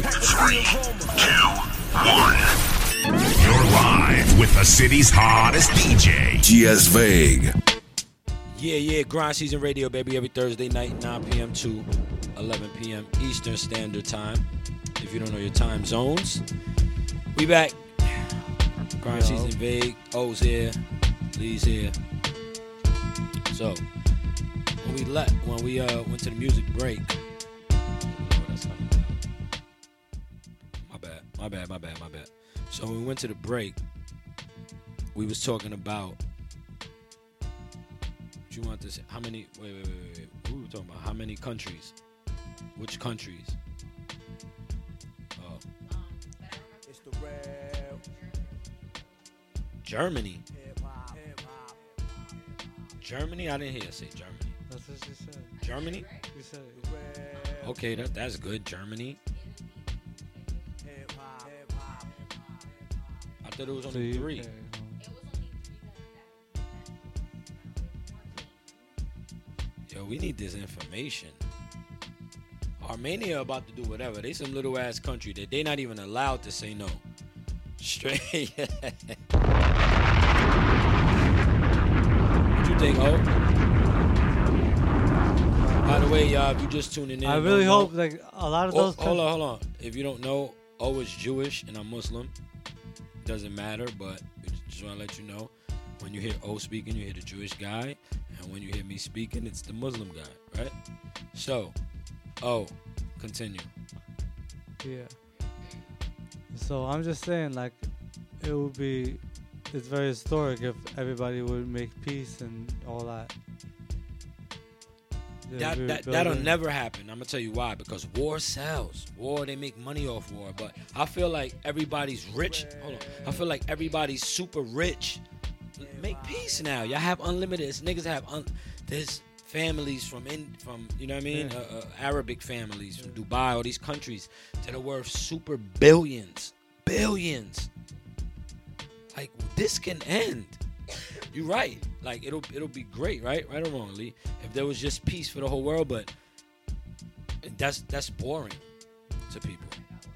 3, 2, 1. You're live with the city's hottest DJ, GS Vague. Yeah, Grind Season Radio, baby, every Thursday night, 9 p.m. to 11 p.m. Eastern Standard Time. If you don't know your time zones, we back. Grind Season Vague. O's here, Lee's here. So when we went to the music break. My bad. So when we went to the break, we was talking about. You want this? How many? Wait. We were talking about how many countries? Which countries? Oh. It's the real Germany. Germany? I didn't hear you say Germany. That's what she said. Germany? You said it. Okay, that's good. Germany. I thought it was only 3. Okay. Yo, we need this information. Armenia about to do whatever. They some little ass country that they not even allowed to say no. Straight. What you think, O? By the way, y'all, if you just tuning in, I really hope like a lot of those. Hold on. If you don't know, O is Jewish and I'm Muslim. Doesn't matter, but we just want to let you know. When you hear O speaking, you hear the Jewish guy. And when you hear me speaking, it's the Muslim guy, right? So, O, continue. Yeah. So I'm just saying, like, it's very historic if everybody would make peace and all that. That'll never happen. I'm gonna tell you why. Because war sells. War, they make money off war. But I feel like everybody's rich. Hold on. I feel like everybody's super rich. Make peace now. Y'all have unlimited. Niggas have there's families from you know what I mean? Arabic families from Dubai, all these countries that are worth super billions. Like this can end. You're right. Like it'll be great, right? Right or wrong, Lee? If there was just peace for the whole world, but that's boring to people.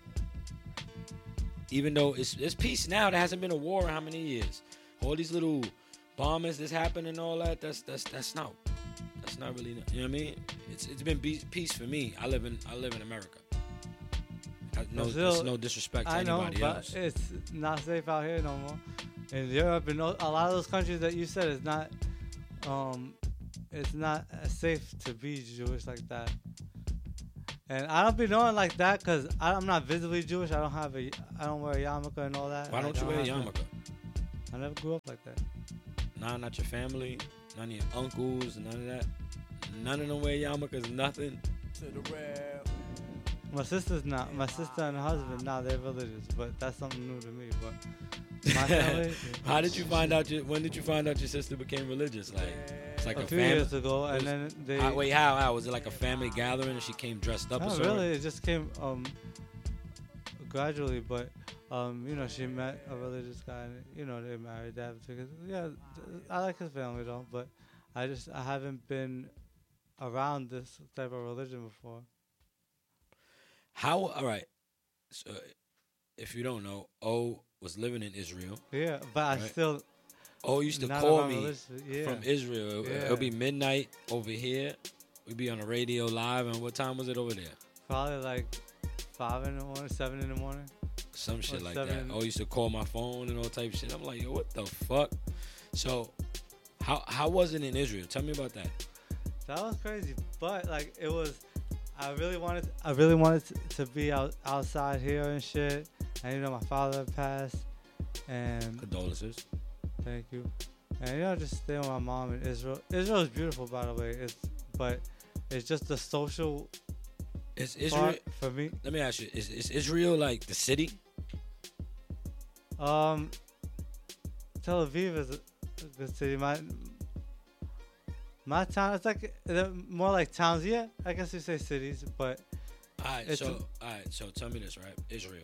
Even though it's peace now, there hasn't been a war in how many years? All these little bombings that's happened and all that, that's not really, you know what I mean? It's been peace for me. I live in America. There's no disrespect to anybody else. It's not safe out here no more. In Europe and a lot of those countries that you said, it's not safe to be Jewish like that. And I don't be knowing like that because I'm not visibly Jewish. I don't wear a yarmulke and all that. Why don't you wear a yarmulke? I never grew up like that. Nah, not your family, none of your uncles, none of that. None of them wear yarmulkes, nothing. to the real. My sister's not. My sister and her husband, now they're religious, but that's something new to me. But my family. How did you find out? When did you find out your sister became religious? Like it's like a a few family. years ago, and then they. Wait, how was it like a family gathering and she came dressed up? No, or something? really, it just came gradually, but she met a religious guy, and they married. They have kids. Yeah, I like his family though, but I haven't been around this type of religion before. All right. So, if you don't know, O was living in Israel. Yeah, but right? I still. O used to not call around me religion. from Israel. Yeah. It'll be midnight over here. We'd be on the radio live. And what time was it over there? Probably like 5 in the morning, 7 in the morning. Some shit like 7. that. O used to call my phone and all type of shit. I'm like, yo, what the fuck? So, how was it in Israel? Tell me about that. That was crazy, but like it was. I really wanted to be outside here and shit. And my father passed, and Condolences. thank you. And just stay with my mom in Israel. Israel is beautiful, by the way. But it's just the social. Is Israel for me? Let me ask you: Is Israel like the city? Tel Aviv is a good city. My town, it's like they're more like towns. Yeah, I guess you say cities, but. All right, so tell me this, right? Israel.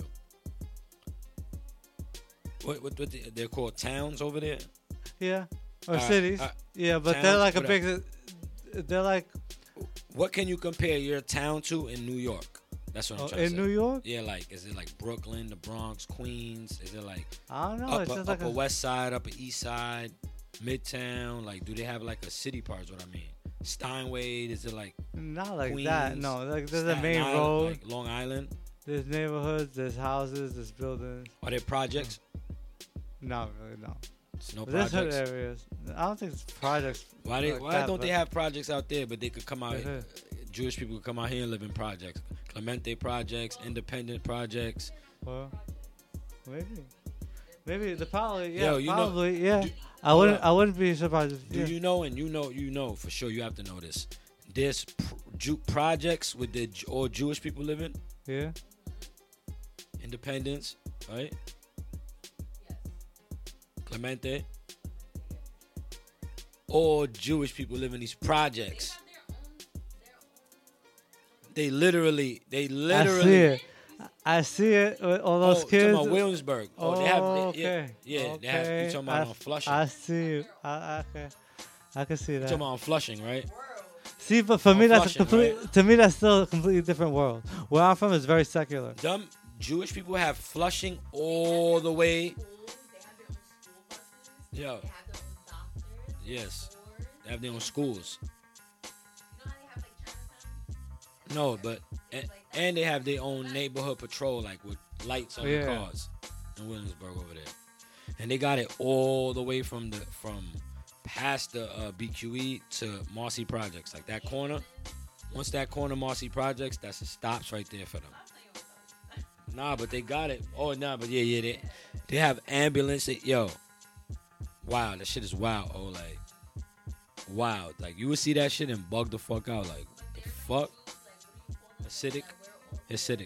What they're called towns over there? Yeah, or cities. Yeah, but towns, they're like a big. They're like. What can you compare your town to in New York? That's what I'm trying to say. In New York? Yeah, like, is it like Brooklyn, the Bronx, Queens? Is it like I don't know. It's upper, just like upper a, West Side, upper East Side, Midtown? Like, do they have like a city part? Is what I mean. Steinway? Is it like not like Queens, that. No, like there's a Staten main Island, road. like Long Island? There's neighborhoods. There's houses. There's buildings. Are there projects? Not really. No. It's no But there's hood projects. areas. I don't think it's projects. Why they? like Why that, don't they but- have projects out there? But they could come out. Uh-huh. Jewish people could come out here and live in projects. Clemente projects, independent projects. Well, maybe the probably Yo, you know- probably yeah. do- I wouldn't be surprised. If, Do yeah. you know? And you know for sure. You have to know this. There's projects with the all Jewish people live in. Yeah. Independence, right? Clemente. All Jewish people live in these projects. They literally. I see it. I see it with all those Talking kids. about Williamsburg. Oh, they have. okay. Yeah. They have. You talking about on Flushing? I see you. Okay. I can see You that. talking about on Flushing, right? See, but for me, on that's a Flushing, complete. To me, that's still a completely different world. Where I'm from is very secular. Them Jewish people have Flushing all the way. Yo. Yes. They have their own schools. No, but and they have their own neighborhood patrol, like with lights on the Yeah. cars in Williamsburg over there, and they got it all the way from past the BQE to Marcy Projects, like that corner. Once that corner Marcy Projects, that's the stops right there for them. Nah, but they got it. Oh, nah, but yeah, they have ambulance. Yo, wow, that shit is wild. Oh, like wild. Like you would see that shit and bug the fuck out. Like the fuck. Hasidic.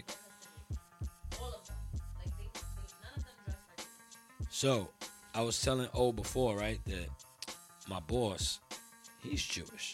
So, I was telling O before, right, that my boss, he's Jewish.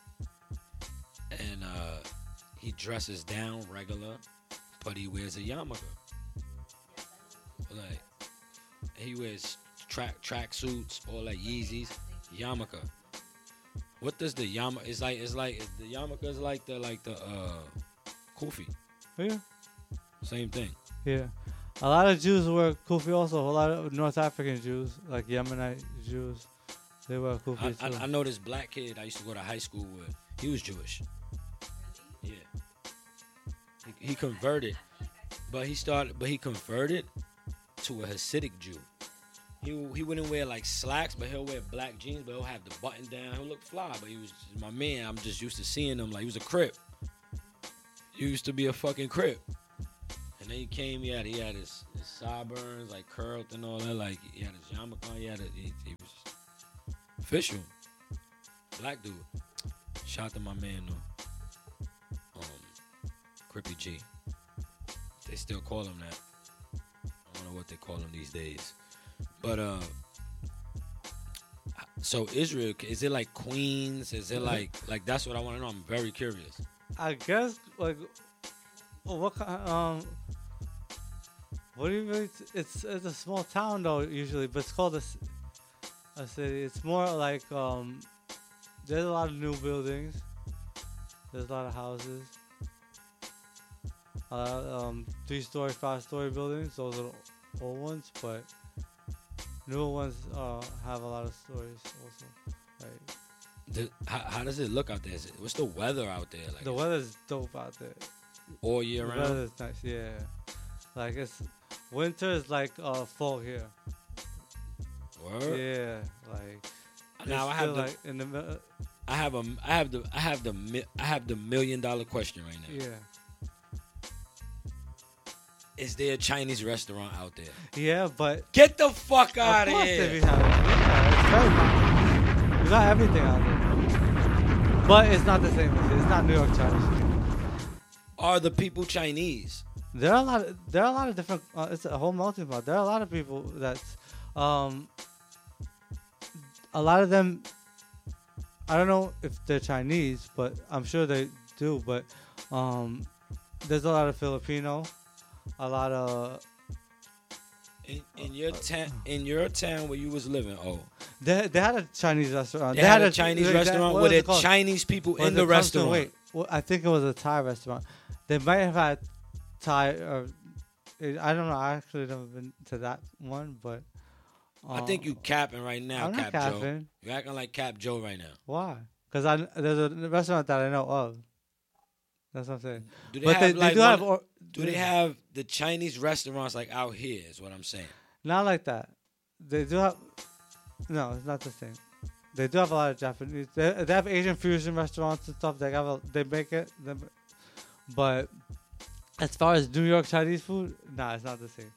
And he dresses down regular, but he wears a yarmulke. Like, he wears track suits, all like Yeezys, yarmulke. What does the yarmulke? It's like the yarmulke is like the kufi. Yeah. Same thing. Yeah. A lot of Jews wear kufi also. A lot of North African Jews, like Yemenite Jews, they wear kufi too. I know this black kid I used to go to high school with. He was Jewish. Yeah. He converted, but he converted to a Hasidic Jew. He wouldn't wear like slacks, but he'll wear black jeans, but he'll have the button down. He'll look fly, but he was my man. I'm just used to seeing him like he was a Crip. He used to be a fucking Crip. And then he came, he had his sideburns like curled and all that. Like he had his yarmulke on. He was official. Black dude. Shout out to my man though. Crippy G. They still call him that. I don't know what they call him these days. But so Israel, is it like Queens? Is it like that's what I want to know? I'm very curious. I guess like what what do you really? It's a small town though usually, but it's called a city. It's more like there's a lot of new buildings. There's a lot of houses. 3-story, 5-story buildings. Those are the old ones, but newer ones have a lot of stories also. Like How does it look out there? What's the weather out there? Like the weather's dope out there. all year The round? weather's nice, yeah. Like it's winter is like fall here. Word? Yeah, like Now it's I have still, the like in the middle. I have the $1 million question right now. Yeah, Is there a Chinese restaurant out there? yeah, but Get the fuck out of of course they be here! having it. Yeah, it's very popular. We got everything out there, but it's not the same. It's not New York Chinese. Are the people Chinese? There are a lot of different. It's a whole melting pot. There are a lot of people that's, a lot of them. I don't know if they're Chinese, but I'm sure they do. But there's a lot of Filipino, a lot of. In your town where you was living, They had a Chinese restaurant. they had a Chinese restaurant where there Chinese people in the restaurant. Wait, well, I think it was a Thai restaurant. They might have had Thai or I don't know. I actually never been to that one, but I think you capping right now, I'm not Cap Joe. capping. You're acting like Cap Joe right now. Why? Because there's a restaurant that I know of. That's what I'm saying. Do they But have like do one- have do they have the Chinese restaurants like out here? Is what I'm saying. not like that. They do have. No, it's not the same. They do have a lot of Japanese. They have Asian fusion restaurants and stuff. They make it. But as far as New York Chinese food, nah, it's not the same.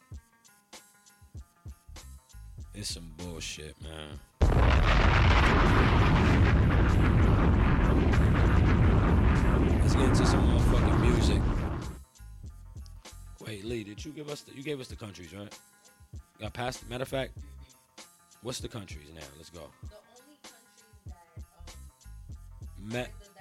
It's some bullshit, man. Let's get into some motherfucking music. Wait, Lee, did you give us you gave us the countries, right? Got past. Matter of fact, what's the countries now? Let's go. The only countries that Met. the